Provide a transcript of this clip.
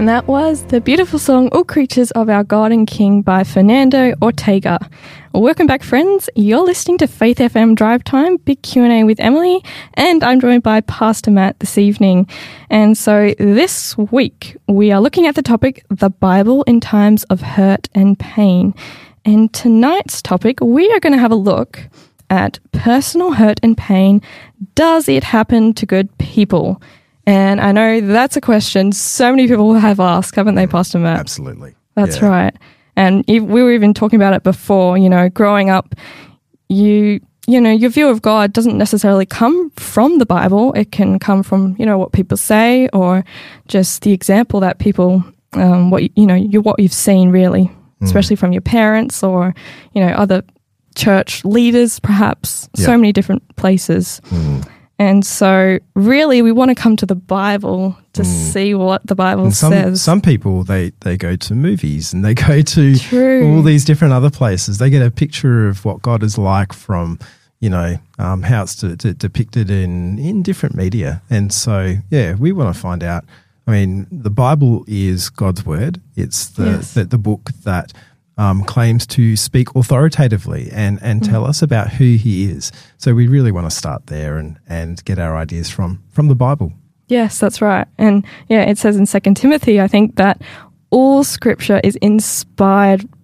And that was the beautiful song All Creatures of Our God and King by Fernando Ortega. Welcome back, friends. You're listening to Faith FM Drive Time, Big Q&A with Emily, and I'm joined by Pastor Matt this evening. And so this week we are looking at the topic, the Bible in times of hurt and pain. And tonight's topic, we are going to have a look at personal hurt and pain. Does it happen to good people? And I know that's a question so many people have asked, haven't they, Pastor Matt? Absolutely. That's right. And we were even talking about it before, growing up, your view of God doesn't necessarily come from the Bible. It can come from, what people say or just the example that people, what you've seen really, especially from your parents or, other church leaders, perhaps, so many different places. And so really we want to come to the Bible to see what the Bible says. Some people, they go to movies and they go to all these different other places. They get a picture of what God is like from, how it's depicted in different media. And so, we want to find out. I mean, the Bible is God's word. It's the book that claims to speak authoritatively and tell us about who he is. So we really want to start there and get our ideas from the Bible. Yes, that's right. And it says in 2 Timothy, I think, that all scripture is inspired